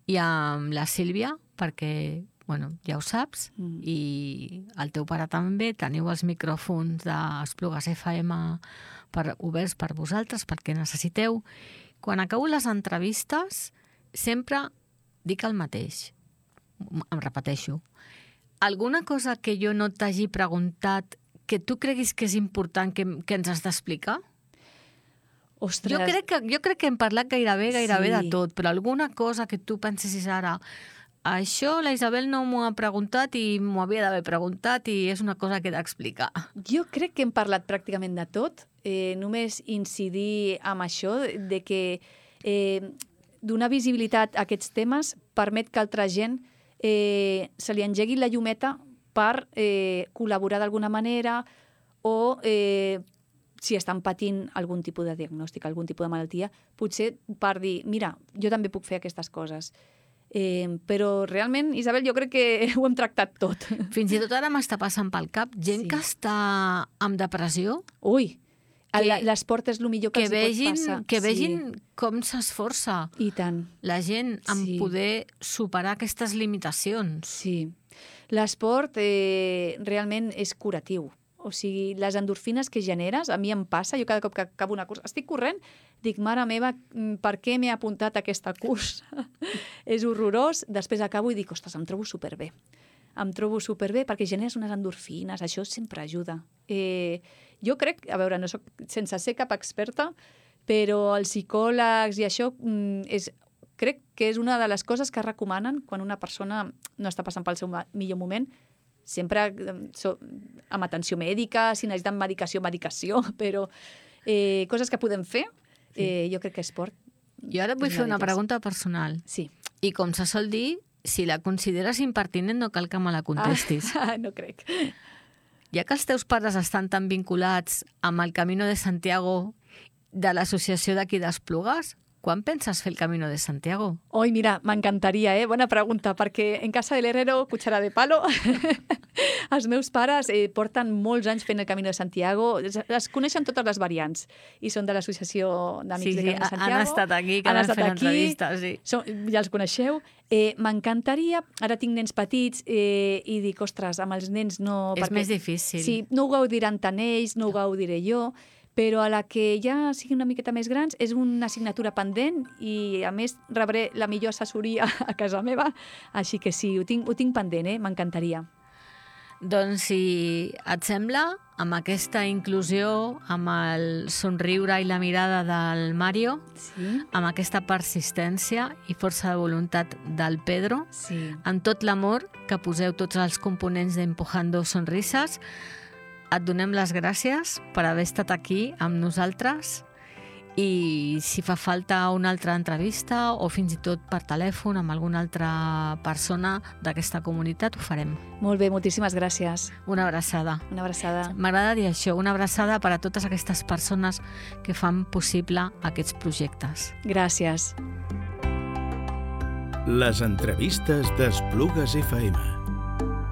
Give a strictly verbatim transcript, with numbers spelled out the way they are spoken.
i amb la Sílvia, perquè, bueno, ja ho saps, Mm. i el teu pare també, teniu els micròfons d'Esplugues F M per, oberts per vosaltres, perquè necessiteu. Quan acabo les entrevistes, sempre dic el mateix. Em repeteixo. Alguna cosa que jo no t'hagi preguntat que tu creguis que és important que, que ens has d'explicar? Ostres, Jo crec, que, jo crec que hem parlat gairebé, gairebé Sí. de tot, però alguna cosa que tu pensessis ara, això la Isabel no m'ho ha preguntat i m'ho havia d'haver preguntat i és una cosa que he d'explicar. jo crec que hem parlat pràcticament de tot. Eh, només incidir amb això, de que eh, donar visibilitat a aquests temes permet que altra gent eh, se li engegui la llumeta per eh, col·laborar d'alguna manera o eh, si estan patint algun tipus de diagnòstic, algun tipus de malaltia, potser per dir, mira, jo també puc fer aquestes coses. Eh, però realment, Isabel, jo crec que ho hem tractat tot. Fins i tot ara m'està passant pel cap gent Sí. que està amb depressió, Ui, Que- l'esport és el millor que, que els hi pot vegin, passar. que vegin com s'esforça Sí. I tant. la gent en Sí. poder superar aquestes limitacions. Sí. L'esport eh, realment és curatiu. O sigui, les endorfines que generes, a mi em passa, jo cada cop que acabo una cursa, estic corrent, dic, mare meva, mm, per què m'he apuntat a aquesta cursa? És horrorós. Després acabo i dic, ostres, em trobo superbé. Em trobo superbé perquè generes unes endorfines, això sempre ajuda. Eh, jo crec, a veure, no soc, sense ser cap experta, però els psicòlegs i això mm, és, crec que és una de les coses que recomanen quan una persona no està passant pel seu ma- millor moment, sempre eh, so, amb atenció mèdica, si necessiten medicació, medicació, però eh, coses que podem fer, eh, jo crec que esport... Jo ara et vull és fer una una d'elles. pregunta personal. Sí. I com se sol dir, si la consideres impertinent no cal que me la contestis. Ah, no crec. Ja que els teus pares estan tan vinculats amb el Camino de Santiago de l'associació d'aquí d'Esplugues, quan penses fer el Camino de Santiago? Oi, mira, m'encantaria, eh? Bona pregunta, perquè en casa de l'herrero, cuchara de palo, els meus pares eh, porten molts anys fent el Camino de Santiago, es, es coneixen totes les variants, i són de l'associació d'Amics Sí, de sí, Camino de ha- han Santiago. estat aquí, que han van estat fent aquí, entrevistes, sí. Som, ja els coneixeu. Eh, M'encantaria, ara tinc nens petits eh, i dic, ostres, amb els nens no... És més difícil. Sí, no ho gaudiran tant ells, no ho gaudiré jo, però a la que ja siguin una miqueta més grans és una assignatura pendent i, a més, rebré la millor assessoria a casa meva, així que sí, ho tinc, ho tinc pendent, eh? M'encantaria. Doncs, si et sembla, amb aquesta inclusió, amb el somriure i la mirada del Mario, Sí? amb aquesta persistència i força de voluntat del Pedro, Sí. amb tot l'amor que poseu tots els components d'Empujando Sonrises, et donem les gràcies per haver estat aquí amb nosaltres i si fa falta una altra entrevista o fins i tot per telèfon amb alguna altra persona d'aquesta comunitat, ho farem. Molt bé, moltíssimes gràcies. Una abraçada. Una abraçada. M'agrada dir això, una abraçada per a totes aquestes persones que fan possible aquests projectes. Gràcies. Les entrevistes d'Esplugues F M.